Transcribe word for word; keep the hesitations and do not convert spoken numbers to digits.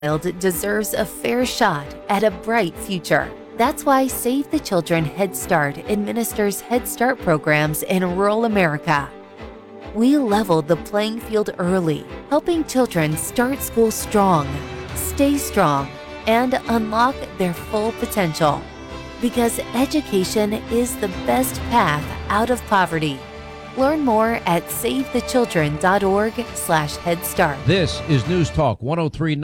child deserves a fair shot at a bright future. That's why Save the Children Head Start administers Head Start programs in rural America. We leveled the playing field early, helping children start school strong, stay strong, and unlock their full potential. Because education is the best path out of poverty. Learn more at save the children dot org slash head start. This is News Talk one oh three.